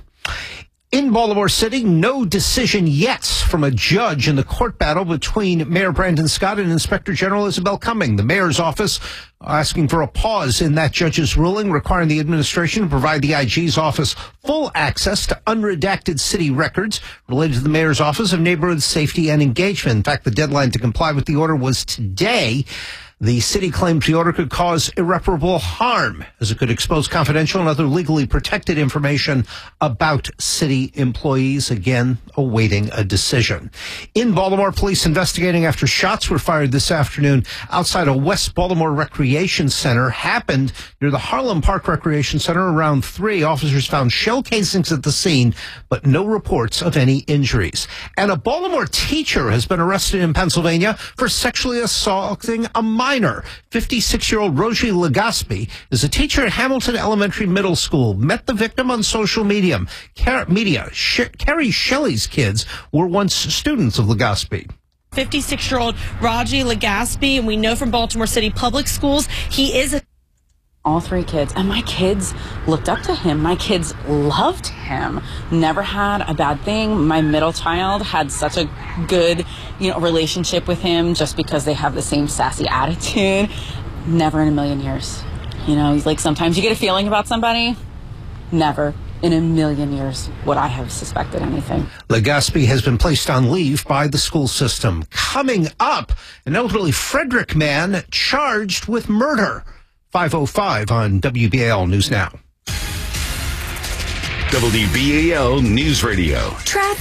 [SPEAKER 8] In Baltimore City, no decision yet from a judge in the court battle between Mayor Brandon Scott and Inspector General Isabel Cumming. The mayor's office asking for a pause in that judge's ruling, requiring the administration to provide the I G's office full access to unredacted city records related to the mayor's office of neighborhood safety and engagement. In fact, the deadline to comply with the order was today. The city claims the order could cause irreparable harm, as it could expose confidential and other legally protected information about city employees, again, awaiting a decision. In Baltimore, police investigating after shots were fired this afternoon outside a West Baltimore Recreation Center. Happened near the Harlem Park Recreation Center around three. Officers found shell casings at the scene, but no reports of any injuries. And a Baltimore teacher has been arrested in Pennsylvania for sexually assaulting a minor. fifty-six-year-old Rosie Legaspi is a teacher at Hamilton Elementary Middle School. Met the victim on social media. Car- media. Sh- Carrie Shelley's kids were once students of Legaspi.
[SPEAKER 19] fifty-six-year-old Rosie Legaspi, and we know from Baltimore City Public Schools, he is a
[SPEAKER 25] all three kids, and my kids looked up to him. My kids loved him. Never had a bad thing. My middle child had such a good, you know, relationship with him just because they have the same sassy attitude. Never in a million years. You know, like sometimes you get a feeling about somebody. Never in a million years would I have suspected anything.
[SPEAKER 8] Legaspi has been placed on leave by the school system. Coming up, an elderly Frederick man charged with murder. five oh five on W B A L News Now.
[SPEAKER 5] W B A L News Radio.
[SPEAKER 2] Traffic.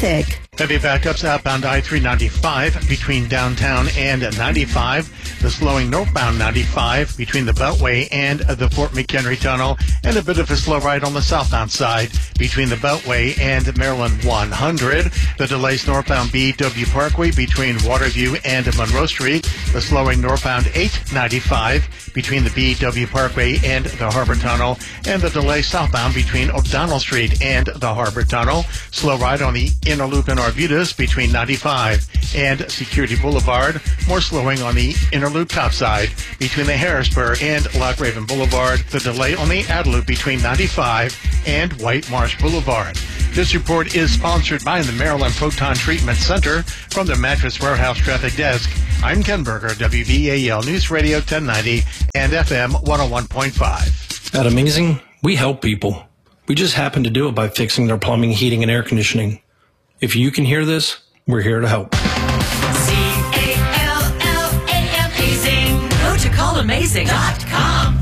[SPEAKER 7] Heavy backups outbound I three ninety-five between downtown and ninety-five. The slowing northbound ninety-five between the Beltway and the Fort McHenry Tunnel. And a bit of a slow ride on the southbound side between the Beltway and Maryland one hundred. The delays northbound B W Parkway between Waterview and Monroe Street. The slowing northbound eight ninety-five between the B W Parkway and the Harbor Tunnel. And the delay southbound between O'Donnell Street and the Harbor Tunnel. Slow ride on the inner loop in Arbutus between ninety-five and Security Boulevard. More slowing on the inner loop topside between the Harrisburg and Lock Raven Boulevard. The delay on the outer loop between ninety-five and White Marsh Boulevard. This report is sponsored by the Maryland Proton Treatment Center. From the Mattress Warehouse Traffic Desk, I'm Ken Berger, W B A L News Radio ten ninety and F M one oh one point five.
[SPEAKER 3] At Amazing, we help people. We just happen to do it by fixing their plumbing, heating, and air conditioning. If you can hear this, we're here to help.
[SPEAKER 6] C A L L A M Amazing. Go to call amazing dot com.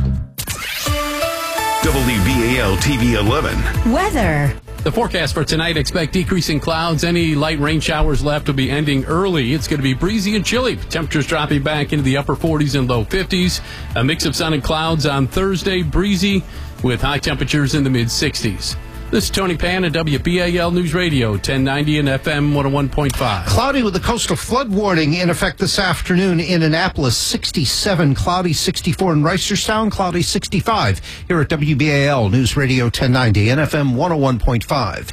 [SPEAKER 5] W B A L T V eleven.
[SPEAKER 2] Weather.
[SPEAKER 18] The forecast for tonight, expect decreasing clouds. Any light rain showers left will be ending early. It's going to be breezy and chilly. Temperatures dropping back into the upper forties and low fifties. A mix of sun and clouds on Thursday, breezy with high temperatures in the mid sixties. This is Tony Pan at W B A L News Radio, ten ninety and F M one oh one point five.
[SPEAKER 8] Cloudy with a coastal flood warning in effect this afternoon in Annapolis, sixty-seven, cloudy, sixty-four in Reisterstown, cloudy, sixty-five. Here at W B A L News Radio ten ninety and F M one oh one point five.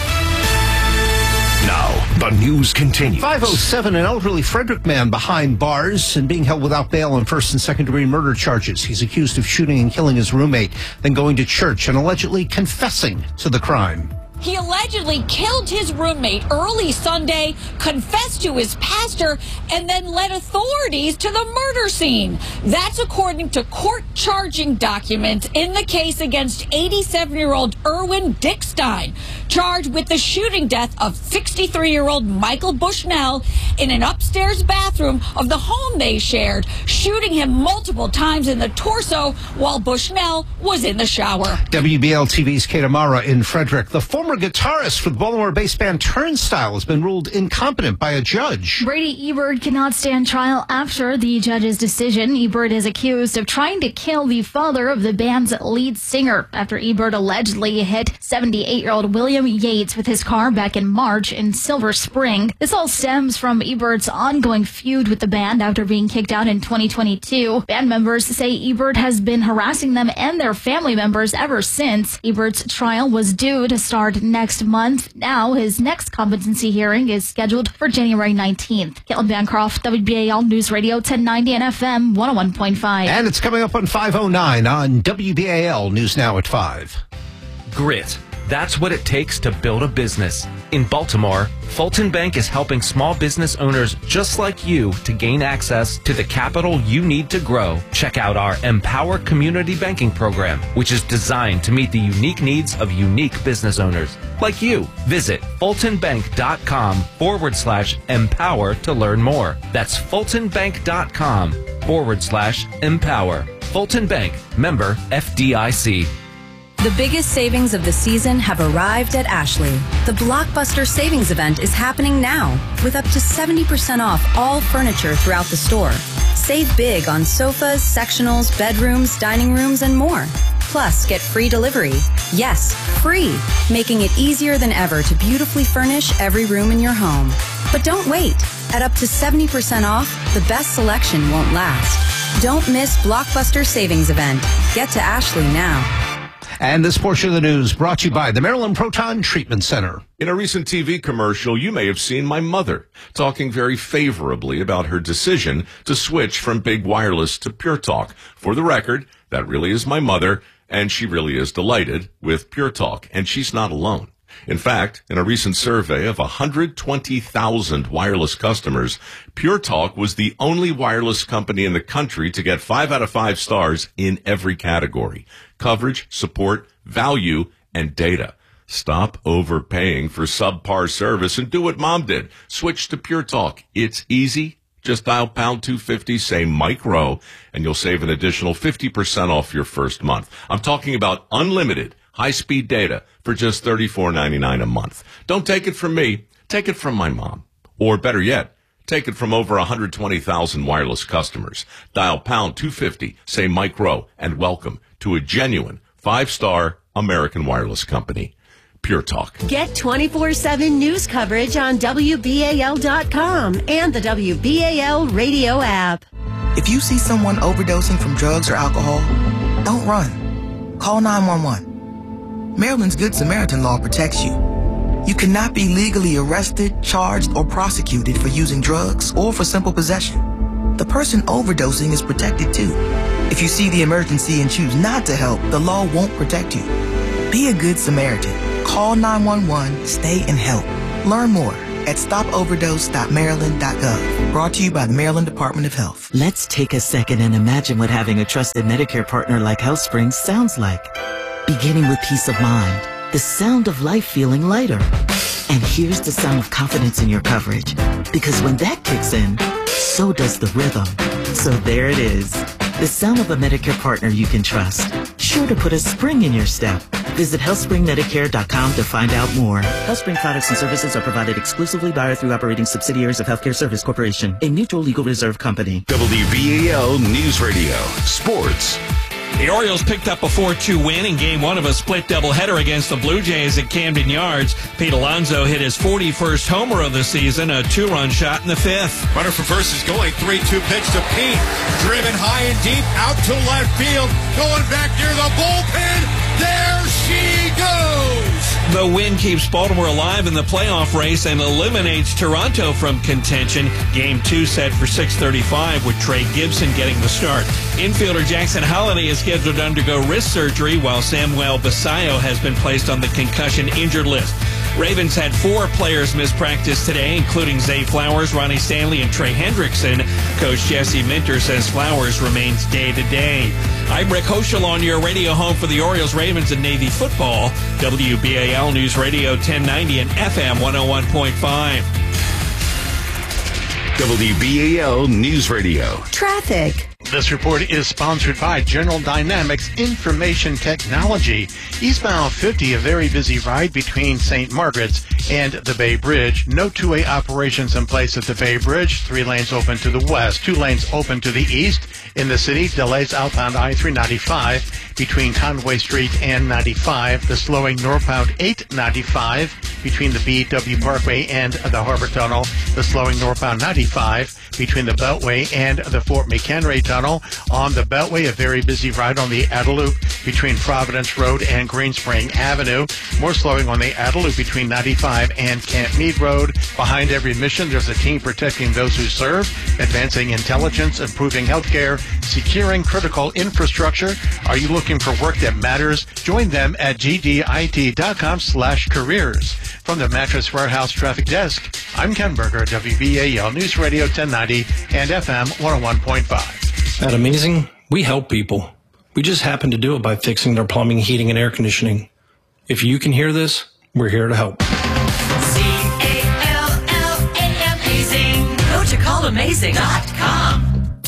[SPEAKER 5] Now, the news continues.
[SPEAKER 8] five oh seven, an elderly Frederick man behind bars and being held without bail on first and second degree murder charges. He's accused of shooting and killing his roommate, then going to church and allegedly confessing to the crime.
[SPEAKER 20] He allegedly killed his roommate early Sunday, confessed to his pastor, and then led authorities to the murder scene. That's according to court charging documents in the case against eighty-seven-year-old Erwin Dickstein, charged with the shooting death of sixty-three-year-old Michael Bushnell in an upstairs bathroom of the home they shared, shooting him multiple times in the torso while Bushnell was in the shower.
[SPEAKER 8] W B L T V's Kate Amara in Frederick. The former guitarist for the Baltimore-based band Turnstile has been ruled incompetent by a judge.
[SPEAKER 21] Brady Ebert cannot stand trial after the judge's decision. Ebert is accused of trying to kill the father of the band's lead singer after Ebert allegedly hit seventy-eight-year-old William Yates with his car back in March in Silver Spring. This all stems from Ebert's ongoing feud with the band after being kicked out in twenty twenty-two. Band members say Ebert has been harassing them and their family members ever since. Ebert's trial was due to start next month. Now his next competency hearing is scheduled for January nineteenth. Caitlin Bancroft, W B A L News Radio ten ninety and F M one oh one point five.
[SPEAKER 8] And it's coming up on five oh nine on W B A L News Now at five.
[SPEAKER 10] Grit. That's what it takes to build a business. In Baltimore, Fulton Bank is helping small business owners just like you to gain access to the capital you need to grow. Check out our Empower Community Banking Program, which is designed to meet the unique needs of unique business owners like you. Visit fultonbank.com forward slash empower to learn more. That's fultonbank.com forward slash empower. Fulton Bank, member F D I C.
[SPEAKER 26] The biggest savings of the season have arrived at Ashley. The Blockbuster Savings Event is happening now with up to seventy percent off all furniture throughout the store. Save big on sofas, sectionals, bedrooms, dining rooms, and more. Plus, get free delivery. Yes, free, making it easier than ever to beautifully furnish every room in your home. But don't wait. At up to seventy percent off, the best selection won't last. Don't miss Blockbuster Savings Event. Get to Ashley now.
[SPEAKER 8] And this portion of the news brought to you by the Maryland Proton Treatment Center.
[SPEAKER 27] In a recent T V commercial, you may have seen my mother talking very favorably about her decision to switch from Big Wireless to Pure Talk. For the record, that really is my mother, and she really is delighted with Pure Talk, and she's not alone. In fact, in a recent survey of one hundred twenty thousand wireless customers, Pure Talk was the only wireless company in the country to get five out of five stars in every category: coverage, support, value, and data. Stop overpaying for subpar service and do what Mom did. Switch to Pure Talk. It's easy. Just dial pound two fifty, say Mike Rowe, and you'll save an additional fifty percent off your first month. I'm talking about unlimited high-speed data for just thirty-four ninety-nine a month. Don't take it from me. Take it from my mom. Or better yet, take it from over one hundred twenty thousand wireless customers. Dial pound two fifty, say Mike Rowe, and welcome to a genuine five-star American wireless company. Pure Talk.
[SPEAKER 1] Get twenty-four seven news coverage on W B A L dot com and the W B A L radio app.
[SPEAKER 4] If you see someone overdosing from drugs or alcohol, don't run. Call nine one one. Maryland's Good Samaritan law protects you. You cannot be legally arrested, charged, or prosecuted for using drugs or for simple possession. The person overdosing is protected too. If you see the emergency and choose not to help, the law won't protect you. Be a good Samaritan. Call nine one one, stay and help. Learn more at stop overdose dot maryland dot gov. Brought to you by the Maryland Department of Health.
[SPEAKER 9] Let's take a second and imagine what having a trusted Medicare partner like HealthSpring sounds like. Beginning with peace of mind, the sound of life feeling lighter. And here's the sound of confidence in your coverage. Because when that kicks in, so does the rhythm. So there it is. The sound of a Medicare partner you can trust. Sure to put a spring in your step. Visit health spring medicare dot com to find out more. HealthSpring products and services are provided exclusively by or through operating subsidiaries of Healthcare Service Corporation, a mutual legal reserve company.
[SPEAKER 5] W B A L News Radio. Sports.
[SPEAKER 13] The Orioles picked up a four two win in game one of a split doubleheader against the Blue Jays at Camden Yards. Pete Alonso hit his forty-first homer of the season, a two-run shot in the fifth.
[SPEAKER 22] Runner from first is going. three two pitch to Pete. Driven high and deep out to left field. Going back near the bullpen. There she goes.
[SPEAKER 13] The win keeps Baltimore alive in the playoff race and eliminates Toronto from contention. Game two set for six thirty-five with Trey Gibson getting the start. Infielder Jackson Holliday is scheduled to undergo wrist surgery, while Samuel Basayo has been placed on the concussion injured list. Ravens had four players miss practice today, including Zay Flowers, Ronnie Stanley, and Trey Hendrickson. Coach Jesse Minter says Flowers remains day-to-day. I'm Rick Hoschel on your radio home for the Orioles, Ravens, and Navy football. W B A L News Radio ten ninety and F M one oh one point five.
[SPEAKER 5] W B A L News Radio.
[SPEAKER 1] Traffic.
[SPEAKER 7] This report is sponsored by General Dynamics Information Technology. Eastbound fifty, a very busy ride between Saint Margaret's and the Bay Bridge. No two-way operations in place at the Bay Bridge. Three lanes open to the west, two lanes open to the east. In the city, delays outbound I three ninety-five between Conway Street and ninety-five. The slowing northbound eight ninety-five between the B W Parkway and the Harbor Tunnel. The slowing northbound ninety-five between the Beltway and the Fort McHenry Tunnel. On the Beltway, a very busy ride on the Adeloop between Providence Road and Green Spring Avenue. More slowing on the Adeloop between ninety-five and Camp Meade Road. Behind every mission, there's a team protecting those who serve, advancing intelligence, improving healthcare, securing critical infrastructure. Are you looking for work that matters? Join them at G D I T dot com slash careers. From the Mattress Warehouse Traffic Desk, I'm Ken Berger, W B A L News Radio ten ninety and F M one oh one point five.
[SPEAKER 3] At Amazing, we help people. We just happen to do it by fixing their plumbing, heating, and air conditioning. If you can hear this, we're here to help.
[SPEAKER 6] C A L L A M Amazing. Go to call amazing dot com.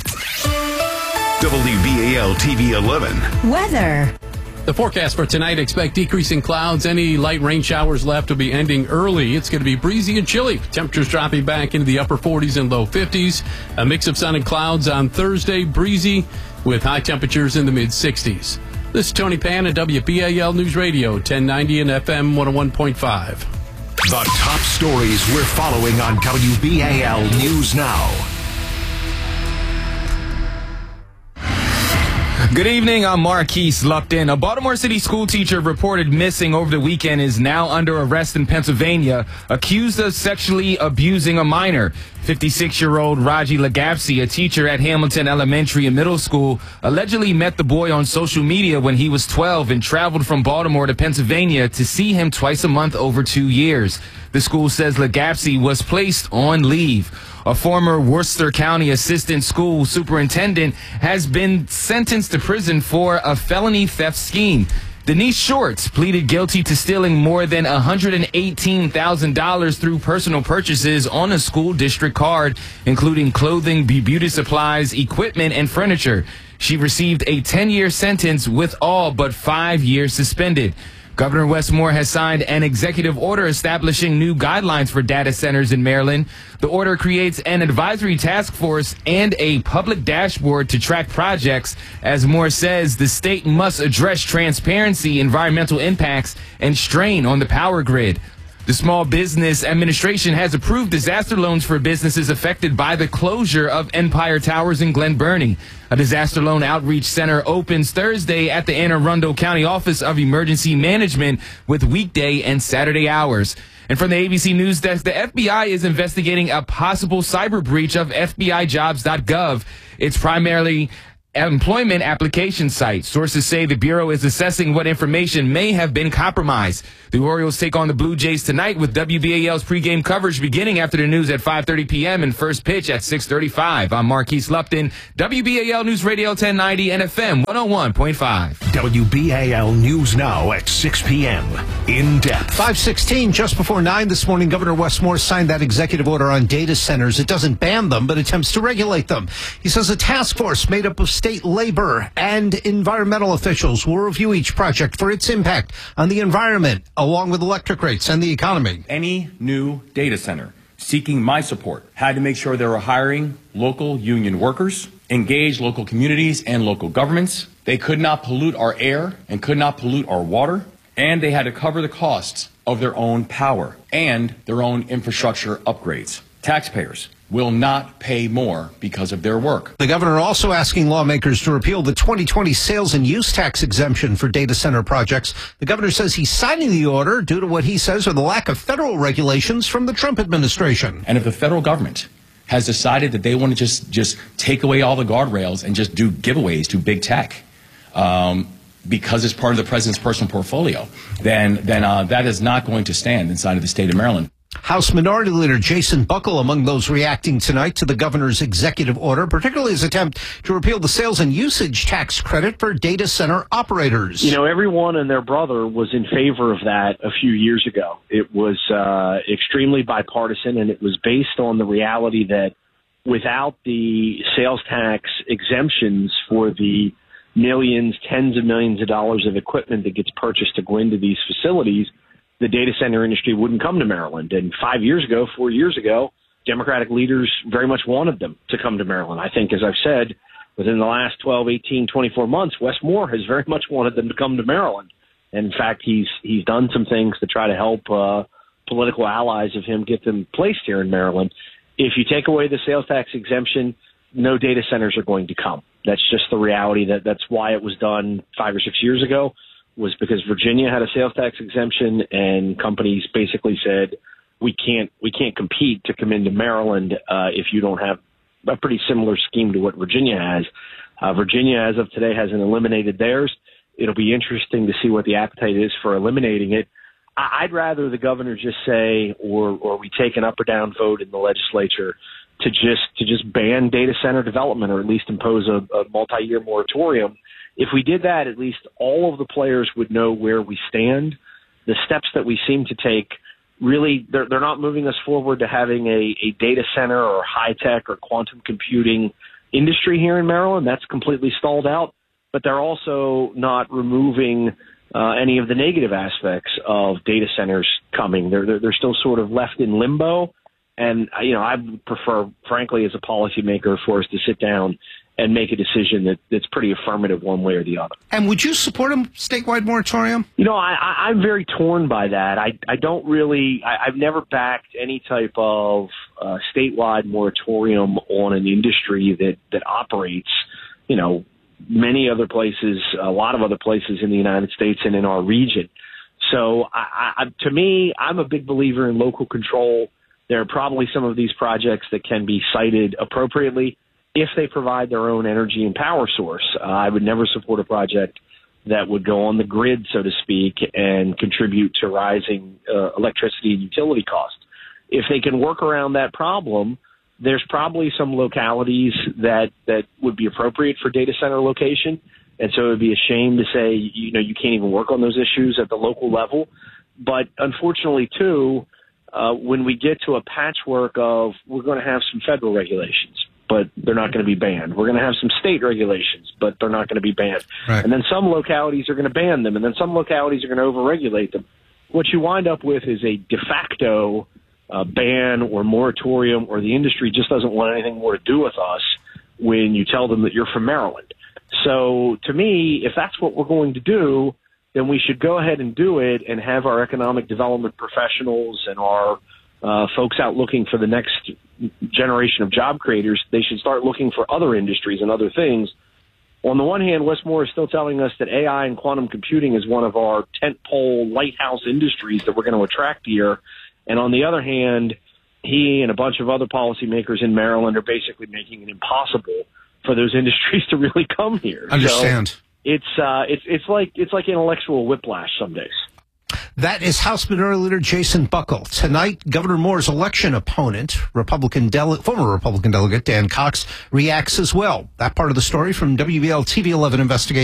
[SPEAKER 5] W B A L T V eleven.
[SPEAKER 1] Weather.
[SPEAKER 18] The forecast for tonight, expect decreasing clouds. Any light rain showers left will be ending early. It's going to be breezy and chilly. Temperatures dropping back into the upper forties and low fifties. A mix of sun and clouds on Thursday, breezy with high temperatures in the mid sixties. This is Tony Pan at W B A L News Radio, ten ninety and F M one oh one point five.
[SPEAKER 5] The top stories we're following on W B A L News Now.
[SPEAKER 11] Good evening, I'm Marquise Lupton. A Baltimore City school teacher reported missing over the weekend is now under arrest in Pennsylvania, accused of sexually abusing a minor. fifty-six-year-old Raji Lagapsi, a teacher at Hamilton Elementary and Middle School, allegedly met the boy on social media when he was twelve and traveled from Baltimore to Pennsylvania to see him twice a month over two years. The school says Lagapsi was placed on leave. A former Worcester County assistant school superintendent has been sentenced to prison for a felony theft scheme. Denise Shorts pleaded guilty to stealing more than one hundred eighteen thousand dollars through personal purchases on a school district card, including clothing, beauty supplies, equipment, and furniture. She received a ten-year sentence with all but five years suspended. Governor Wes Moore has signed an executive order establishing new guidelines for data centers in Maryland. The order creates an advisory task force and a public dashboard to track projects. As Moore says, the state must address transparency, environmental impacts, and strain on the power grid. The Small Business Administration has approved disaster loans for businesses affected by the closure of Empire Towers in Glen Burnie. A disaster loan outreach center opens Thursday at the Anne Arundel County Office of Emergency Management with weekday and Saturday hours. And from the A B C News Desk, the F B I is investigating a possible cyber breach of F B I jobs dot gov. It's primarily employment application site. Sources say the Bureau is assessing what information may have been compromised. The Orioles take on the Blue Jays tonight with W B A L's pregame coverage beginning after the news at five thirty p.m. and first pitch at six thirty-five. I'm Marquise Lupton, W B A L News Radio ten ninety and F M one oh one point five.
[SPEAKER 5] W B A L News Now at six p.m. In depth.
[SPEAKER 8] five sixteen, just before nine this morning, Governor Wes Moore signed that executive order on data centers. It doesn't ban them, but attempts to regulate them. He says a task force made up of state labor and environmental officials will review each project for its impact on the environment, along with electric rates and the economy.
[SPEAKER 12] Any new data center seeking my support had to make sure they were hiring local union workers, engage local communities and local governments. They could not pollute our air and could not pollute our water, and they had to cover the costs of their own power and their own infrastructure upgrades. Taxpayers will not pay more because of their work.
[SPEAKER 8] The governor also asking lawmakers to repeal the twenty twenty sales and use tax exemption for data center projects. The governor says he's signing the order due to what he says are the lack of federal regulations from the Trump administration.
[SPEAKER 12] And if the federal government has decided that they want to just, just take away all the guardrails and just do giveaways to big tech, um, because it's part of the president's personal portfolio, then, then uh, that is not going to stand inside of the state of Maryland.
[SPEAKER 8] House Minority Leader Jason Buckle among those reacting tonight to the governor's executive order, particularly his attempt to repeal the sales and usage tax credit for data center operators.
[SPEAKER 14] You know, everyone and their brother was in favor of that a few years ago. It was uh, extremely bipartisan, and it was based on the reality that without the sales tax exemptions for the millions, tens of millions of dollars of equipment that gets purchased to go into these facilities, the data center industry wouldn't come to Maryland. And five years ago, four years ago, Democratic leaders very much wanted them to come to Maryland. I think, as I've said, within the last twelve, eighteen, twenty-four months, Wes Moore has very much wanted them to come to Maryland. And in fact, he's he's done some things to try to help uh, political allies of him get them placed here in Maryland. If you take away the sales tax exemption, no data centers are going to come. That's just the reality. That that's why it was done five or six years ago, was because Virginia had a sales tax exemption, and companies basically said, we can't we can't compete to come into Maryland uh, if you don't have a pretty similar scheme to what Virginia has. Uh, Virginia, as of today, hasn't eliminated theirs. It'll be interesting to see what the appetite is for eliminating it. I- I'd rather the governor just say, or or we take an up or down vote in the legislature to just to just ban data center development, or at least impose a, a multi-year moratorium. If we did that, at least all of the players would know where we stand. The steps that we seem to take, really, they're, they're not moving us forward to having a, a data center or high-tech or quantum computing industry here in Maryland. That's completely stalled out. But they're also not removing uh, any of the negative aspects of data centers coming. They're, they're, they're still sort of left in limbo. And, you know, I would prefer, frankly, as a policymaker, for us to sit down and make a decision that, that's pretty affirmative one way or the other.
[SPEAKER 8] And would you support a statewide moratorium?
[SPEAKER 14] You know, I, I, I'm very torn by that. I, I don't really, I, I've never backed any type of uh, statewide moratorium on an industry that, that operates, you know, many other places, a lot of other places in the United States and in our region. So I, I, to me, I'm a big believer in local control. There are probably some of these projects that can be cited appropriately if they provide their own energy and power source. Uh, I would never support a project that would go on the grid, so to speak, and contribute to rising uh, electricity and utility costs. If they can work around that problem, there's probably some localities that, that would be appropriate for data center location. And so it would be a shame to say, you know, you can't even work on those issues at the local level. But unfortunately, too, uh, when we get to a patchwork of we're going to have some federal regulations, but they're not going to be banned. We're going to have some state regulations, but they're not going to be banned.
[SPEAKER 8] Right.
[SPEAKER 14] And then some localities are going to ban them, and then some localities are going to overregulate them. What you wind up with is a de facto uh, ban or moratorium, or the industry just doesn't want anything more to do with us when you tell them that you're from Maryland. So to me, if that's what we're going to do, then we should go ahead and do it and have our economic development professionals and our uh, folks out looking for the next generation of job creators. They should start looking for other industries and other things. On the one hand, Wes Moore is still telling us that A I and quantum computing is one of our tentpole lighthouse industries that we're going to attract here. And on the other hand, he and a bunch of other policymakers in Maryland are basically making it impossible for those industries to really come here.
[SPEAKER 8] Understand.
[SPEAKER 14] So it's uh, it's it's like it's like intellectual whiplash some days.
[SPEAKER 8] That is House Minority Leader Jason Buckle. Tonight, Governor Moore's election opponent, Republican dele- former Republican delegate Dan Cox, reacts as well. That part of the story from W B L T V eleven Investigation.